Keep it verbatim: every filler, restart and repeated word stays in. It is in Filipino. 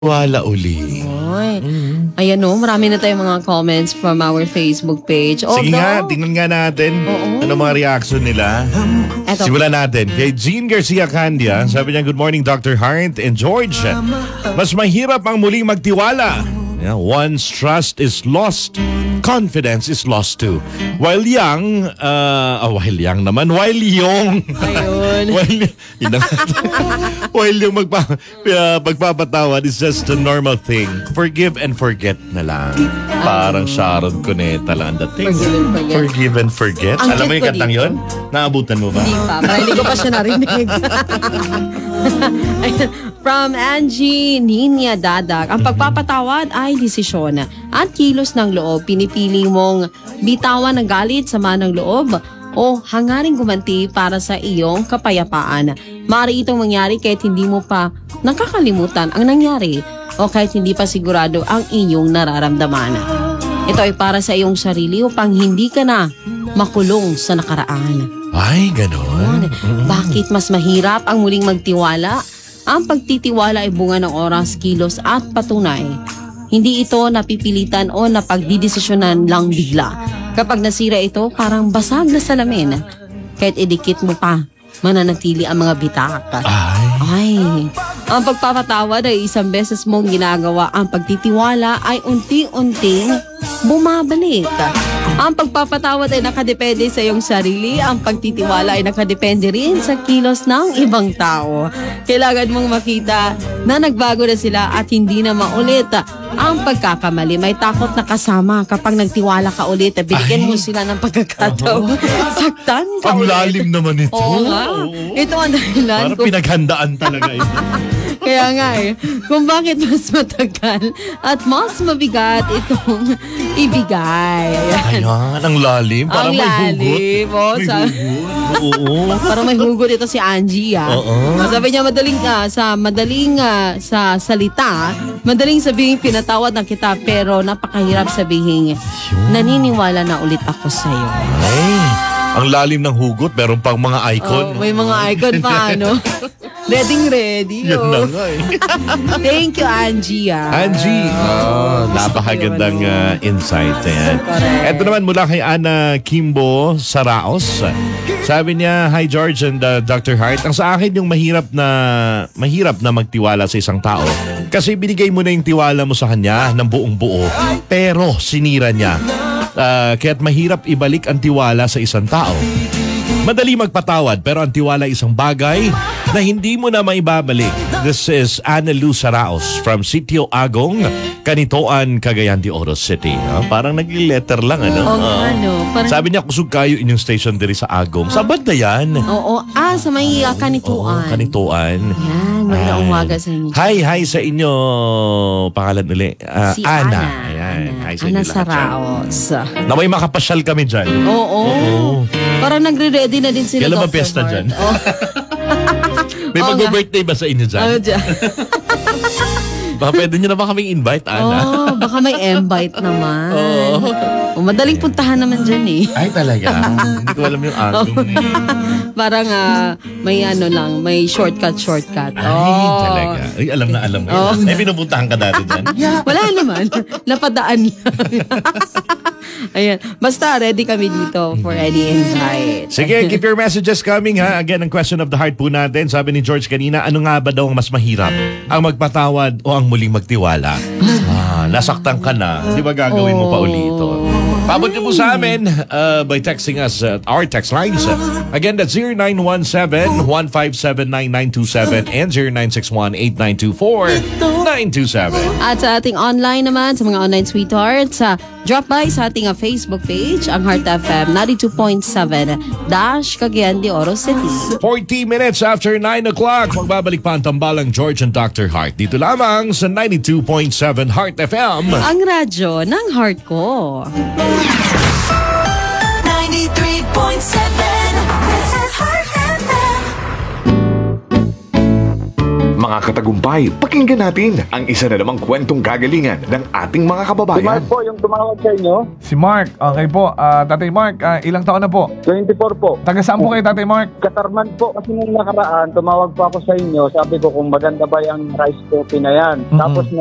Wala uli. Oy. Ayan o, marami na tayong mga comments from our Facebook page. Sige Although, nga, tingnan nga natin Oo. ano mga reaction nila. Eto. Simulan natin. Kay Jean Garcia Candia, sabi niya, good morning Doctor Hart and George. Mas mahirap ang muling magtiwala. Yeah, once trust is lost, confidence is lost too. While young, uh, oh, while young naman, while young. Ayun. while, yun na nga. while yung magpa, uh, magpapatawad is just a normal thing. Forgive and forget na lang. Parang Sharon Cuneta lang ang dating. Forgive and forget. Forgive and forget. Ang Alam mo cute yung ko kantang dito. yun? Naabutan mo ba? Hindi pa. Parang hindi ko pa siya narinig. Ayun. From Angie Ninya Dadag, ang pagpapatawad ay desisyon at kilos ng loob. Pinipili mong bitawan ng galit, sama ng loob o hangaring gumanti para sa iyong kapayapaan. Maaari itong mangyari kahit hindi mo pa nakakalimutan ang nangyari o kahit hindi pa sigurado ang inyong nararamdaman. Ito ay para sa iyong sarili upang hindi ka na makulong sa nakaraan. Ay, ganon. Bakit mas mahirap ang muling magtiwala? Ang pagtitiwala ay bunga ng oras, kilos at patunay. Hindi ito napipilitan o napagdidesisyonan lang bigla. Kapag nasira ito, parang basag na salamin. Kahit idikit mo pa, mananatili ang mga bitak. Ay. Ay, ang pagpapatawad ay isang beses mong ginagawa. Ang pagtitiwala ay unti-unting bumabalik. Ang pagpapatawad ay nakadepende sa iyong sarili. Ang pagtitiwala ay nakadepende rin sa kilos ng ibang tao. Kailangan mong makita na nagbago na sila at hindi na maulit ang pagkakamali. May takot na kasama kapag nagtiwala ka ulit. Bigyan mo sila ng pagkakataon. Saktan ka Ang ulit. lalim naman ito. Oo nga. Ito ang dahilan Parang kung pinaghandaan talaga ito. kaya nga eh, kung bakit mas matagal at mas mabigat itong ibigay. Ayan. Ayan, ang lalim. Parang Ang may hugot. lalim. Oh, May sa- hugot. Oo. Parang may hugot ito si Angie ah. Oo. Sabi niya madaling ah, sa madaling ah, sa salita, madaling sabihin pinatawad na kita pero napakahirap sabihin naniniwala na ulit ako sa iyo. Ay, ang lalim ng hugot. Meron pang mga icon. Oh, may mga icon pa ano. Ready ready. Yan oh. na nga eh. Thank you Angie ah. Angie, oh, napakagandang uh, insight. Ayan. Correct. Ito naman mula kay Ana Kimbo Saraos. Sabi niya, hi George and uh, Doctor Hart. Ang sa akin yung mahirap na mahirap na magtiwala sa isang tao. Kasi binigay mo na yung tiwala mo sa kanya ng buong buo. Pero sinira niya. Uh, kaya't mahirap ibalik ang tiwala sa isang tao. Madali magpatawad pero ang tiwala ay isang bagay na hindi mo na maibabalik. This is Ana Lu Saraos from Sitio Agong, Canitoan, Cagayan de Oro City. Ah, parang nagli-letter lang ano. Oo, Ah. ano, parang- Sabi niya kusog kayo inyong station diri sa Agong. Sa banda yan. Oo. Ah, sa may uh, Oo, kanituan. Kanituan. Yan, magandang Ay. umaga sa inyo. Hi, hi sa inyo. Pangalan uli. Ah, Si Ana. Ana. Ayan. Ana, Hi sa Ana inyo lahat dyan. Saraos. Na may makapasyal kami dyan. Oo. Oo. Parang nagre-ready na din sila. Kailan ba Doctor piyesta Hart? dyan? Oo. May Oo nga. mag-birthday ba sa inyo dyan? Ano dyan? Baka pwede nyo na ba kaming invite, Ana? Oh, baka may invite naman. Oo. Oh, madaling puntahan naman dyan eh. Ay, talaga? Hindi ko alam yung Agong eh. Parang ah, may ano lang, may shortcut, shortcut. Ay, Oh. talaga. Ay, alam na alam mo. Oo. Ay, pinupuntahan ka dati dyan. Wala naman. Napadaan lang. Ayan. Basta ready kami dito for any invite. Sige, keep your messages coming ha. Again, ang question of the heart po natin. Sabi ni George kanina, ano nga ba daw ang mas mahirap? Ang magpatawad o ang muling magtiwala? Ah, nasaktan ka na. Di ba gagawin mo pa uli ito? Pabot niyo po sa amin uh, by texting us at our text lines. Again, that's zero nine one seven, one five seven, nine nine two seven and zero nine six one, eight nine two four, nine two seven. At sa ating online naman, sa mga online sweethearts, sa drop by sa ating uh, Facebook page, ang Heart F M ninety-two point seven dash Cagayan de Oro City. forty minutes after nine o'clock, magbabalik pa ang tambalang George and Doctor Hart. Dito lamang sa ninety-two point seven Heart F M. Ang radyo ng heart ko. ninety-three point seven. This is Heart F M. mga katagumpay, pakinggan natin ang isa na namang kwentong kagalingan ng ating mga Si kababayan. Mark po yung tumawag sa inyo. Si Mark, okay po. Ah, Tatay Mark, ah, ilang taon na po? twenty-four po. Taga saan po kayo, Tatay Mark? Katarman po kasi nung nakaraan, tumawag po ako sa inyo. Sabi ko kung maganda ba yung rice coffee na yan. Mhm. Tapos